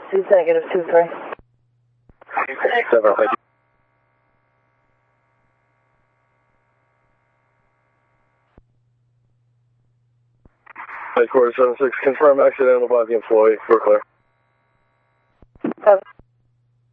2 negative 2 3. 7, thank you. Headquarters 76, confirm accidental by the employee. We're clear. 7.